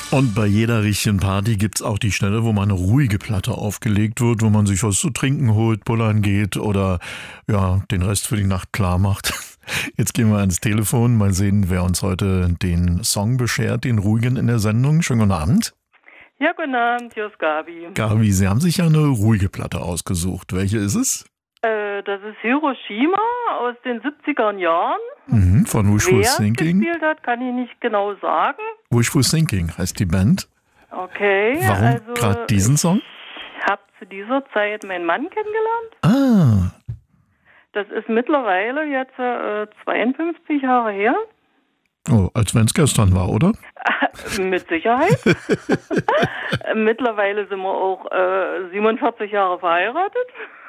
Und bei jeder richtigen Party gibt's auch die Stelle, wo mal eine ruhige Platte aufgelegt wird, wo man sich was zu trinken holt, pullern geht oder ja, den Rest für die Nacht klar macht. Jetzt gehen wir ans Telefon, mal sehen, wer uns heute den Song beschert, den ruhigen in der Sendung. Schönen guten Abend. Ja, guten Abend, hier ist Gabi. Gabi, Sie haben sich ja eine ruhige Platte ausgesucht. Welche ist es? Das ist Hiroshima aus den 70er Jahren. Von Wishful Thinking. Wer gespielt hat, kann ich nicht genau sagen. Wishful Thinking heißt die Band. Okay. Warum also gerade diesen Song? Ich habe zu dieser Zeit meinen Mann kennengelernt. Ah, Das ist mittlerweile jetzt 52 Jahre her. oh, als wenn es gestern war, oder? Mit Sicherheit. Mittlerweile sind wir auch 47 Jahre verheiratet.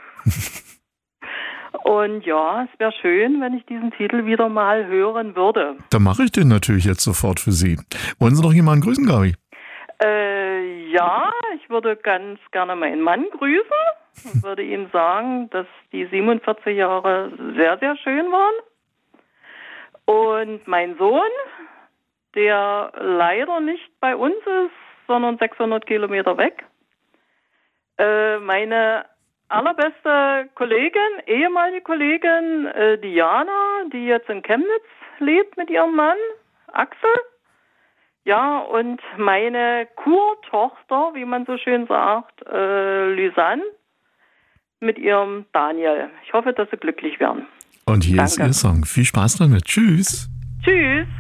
Und ja, es wäre schön, wenn ich diesen Titel wieder mal hören würde. Dann mache ich den natürlich jetzt sofort für Sie. Wollen Sie noch jemanden grüßen, Gabi? Ja, ich würde ganz gerne meinen Mann grüßen. Ich würde ihm sagen, dass die 47 Jahre sehr, sehr schön waren. Und mein Sohn, der leider nicht bei uns ist, sondern 600 Kilometer weg. Meine allerbeste Kollegin, ehemalige Kollegin, Diana, die jetzt in Chemnitz lebt mit ihrem Mann, Axel. Ja, und meine Kurtochter, wie man so schön sagt, Lysanne, mit ihrem Daniel. Ich hoffe, dass sie glücklich werden. Und hier ist Ihr Song. Viel Spaß damit. Tschüss. Tschüss.